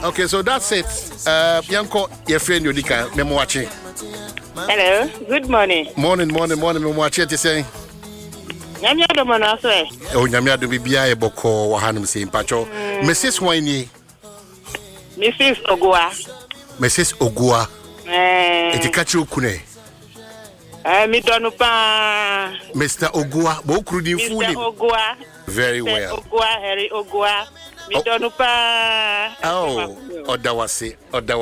Okay, so that's it. Yanko, your friend Yodika, Memoachi. Hello, good morning. Morning, Memoachi, to say. Nyamia do manaswe. Oh, Nyamia do bibia boko wahanum say pacho. Mrs. Wine. Mrs. Ogua. Mrs. Ogua. Etikachi okune. Mi donu pa. Mr. Ogua, bo krudi fuli. Mr. Ogua. Very well. Ogua, Harry Ogua. Mi donu pa. Oh, odawasi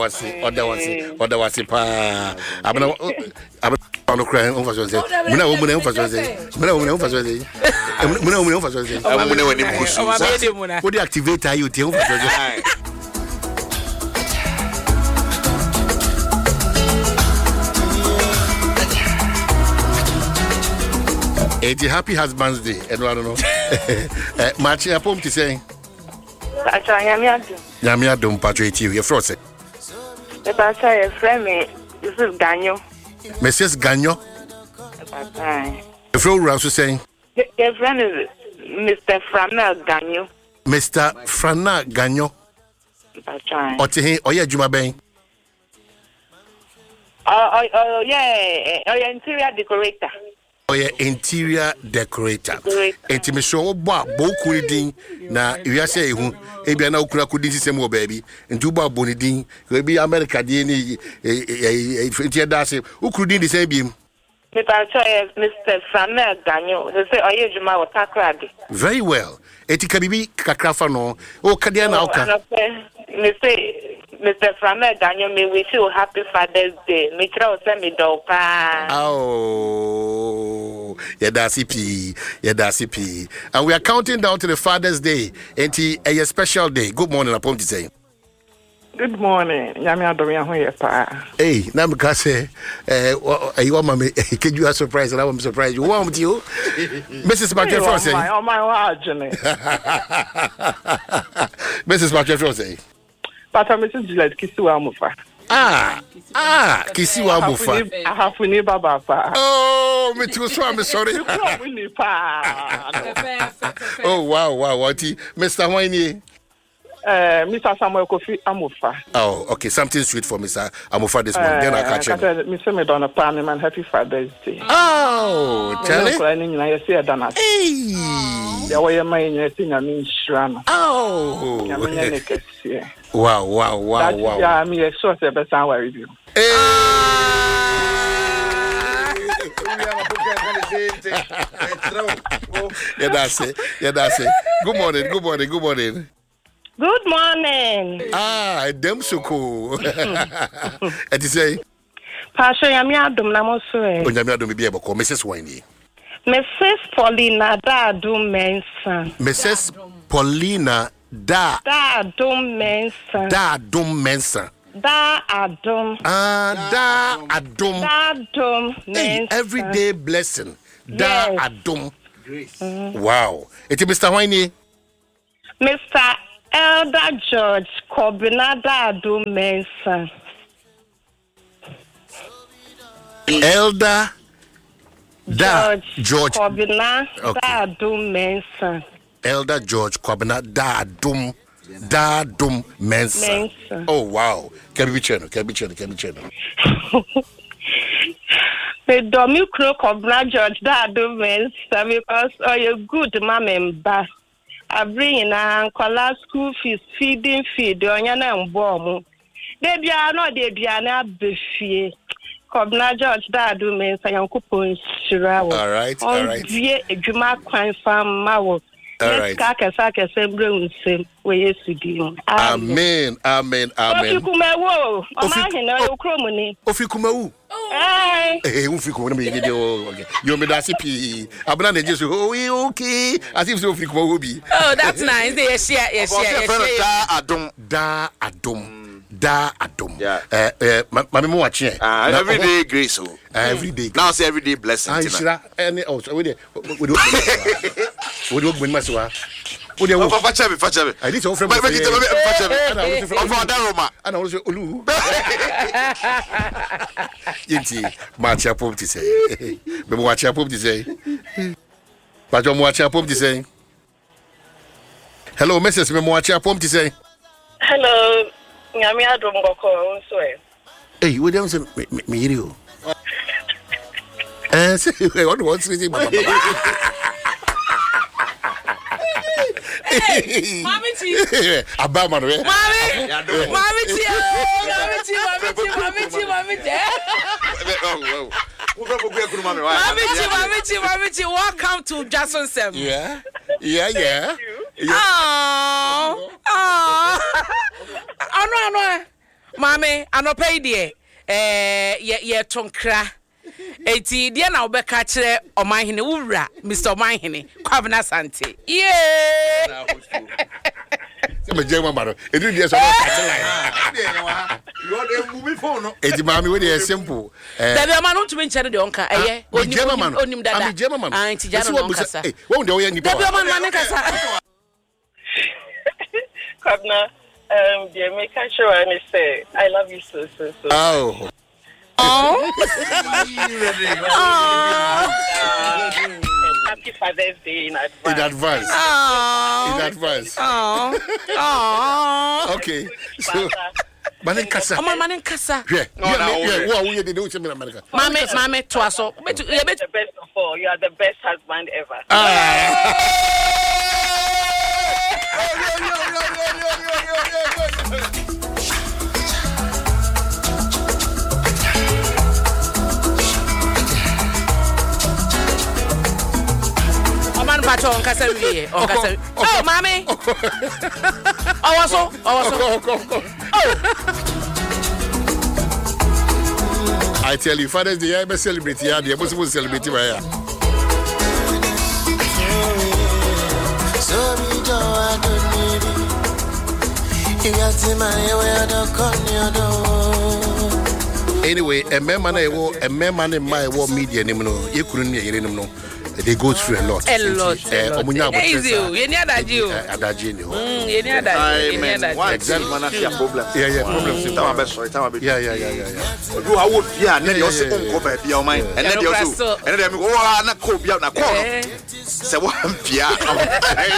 pa. Abana no cry on faso say. Muna on faso say. Muna on faso say. Muna wani musu. What the activator you te on faso say. It's a happy husband's day. I don't know. Match a poem to say. Yamia don't patriote you. You're frozen. The pastor is friend me. This is Daniel. Mrs. Gagnon. The floor also saying. Your friend is Mr. Frana Gagnon. Mr. Frana Gagnon. Otihe Oya Juma Ben. Oh, yeah, interior decorator. Interior decorator. Intimisho ba boku din na wiase ehu ebia na okura kudin sistem wo baby ntuba boni din ebi America din ni interior dase okuru din the biem. Mr. Samuel Daniel. They say oye juma watakrade. Very well. Etika bibi kakrafa no o kadia na oka. Me say Mr. Samuel Daniel, me wish you happy Father's Day. Me try to send me dog pa. Oh, that's CP. And we are counting down to the Father's Day. And a special day. Good morning, upon to say. Good morning. Nyamia Domian here, pa. Hey, now because say, you want me? Can you have surprise? And I'm surprised. You want you, Mrs. Patrick Frosty? Oh my word, Jenny. Mrs. Patrick Frosty. But Mrs. Gillette Kisiwa Mufa. Kisiwa Mufa. I have to Baba. Oh, me too. So I'm sorry. Oh wow, what? Mr. Wine. Mr. Samuel Kofi Amufa. Oh, okay. Something sweet for Mr. Amufa this morning. Then I catch him. Mr. Medona Pan and happy Father's Day. Oh, tell it. Hey. There were my in Shran. Oh. Wow. Yeah, me a source of a sound review. Yeah, that's it. Good morning. Good morning. Them so cool. And you say, Pastor Yamia Dum Namoswe. Yamia Dum be able to call Mrs. Winey. Mrs. Paulina Dadum Mensa. Mrs. Paulina Dadum Mensa. Dadum Mensa. Dadum Mensa. Everyday blessing. Dadum. Wow. It's Mr. Winey. Mr. Elder George Kobina Dadum Mensa. Elder George Kobina Dadum Mensa. Elder George Kobina Dadum Mensa. Oh wow. Can be channel. The Domi Crow Kobina George Dadum Mensa because you're good mom and bass. I bring in a school fees, feeding feed, onyana and bomb. They be not beefy. Kobna George Dadu means I am coupon Shirawa. All right. Dear, a Juma Quine Farm Mawo. All right. Kaka same room, same way yesterday. Amen. Ofikumewo, Omahina, Okromoni. Ofikumewu. Hey, Ufiku, you may not see. I'm not just okay. As if Ofikumewu will be. Oh, that's nice. Yes. Da Adum. Mammy watching. Everyday grace. Everyday. Now say everyday blessing. I should any also. We do win Maswa. I need to offer my and also Ulu. Match up to say. Watch up to say. But I'm watching up to say. Hello, Mrs. Memoacha Pom to say. hello, Nyame adom goko nso e. Hey, we dem say me yiri o. Say what wants to say baba. Mami ti. Abama no. Mami ti. Mami, welcome to Jackson 7. Yeah. Oh. No. Mami, ano pay die. Ye tonkra. Eti dia na obeka kire omanhene wura Mr. Omanhene Kwabena Sante. Yeah. Me jema maro. Edu dia so catch line. You are the movie phone. Eti mami we dey simple. Dabi ma no tumi nche de onka eye onim dada. Ami jema man. Anti jano no kasa. Eh, wo de wo ya nipa. Dabi ma no kasa. Kwabena, dear make sure and say I love you so. Oh. Happy Father's Day in advance. In advance. Okay. So Manen kasa. Yeah. What we dey do in America? Mame to aso. You're the best of all. You are the best husband ever. Man pato on kasa wie on kasa. Oh mami. Owaso. I tell you, Father's Day, I be celebrate here. They must celebrate here. Anyway, a man in my war media name no, you couldn't hear him no. They go through a lot. Easy. You need that you. Adaji. You need that. Exactly. Problem. Yeah. Problems. Yeah. You are would and then you also cover your mind. And then you also. And then you go na ko bia na ko. Say what am pia.